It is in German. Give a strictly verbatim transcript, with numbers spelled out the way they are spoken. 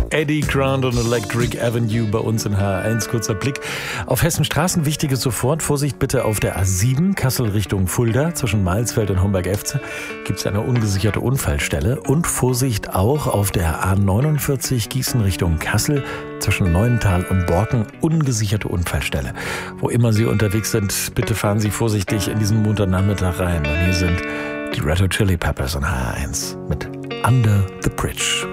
Eddie Grant und Electric Avenue bei uns in H R eins. Kurzer Blick auf Hessen Straßen. Wichtiges sofort. Vorsicht bitte auf der A sieben, Kassel Richtung Fulda. Zwischen Mailsfeld und Homberg-Efze gibt es eine ungesicherte Unfallstelle. Und Vorsicht auch auf der A neunundvierzig, Gießen Richtung Kassel. Zwischen Neuental und Borken ungesicherte Unfallstelle. Wo immer Sie unterwegs sind, bitte fahren Sie vorsichtig in diesen Montagnachmittag rein. Und hier sind die Red Hot Chili Peppers in H R eins mit Under the Bridge.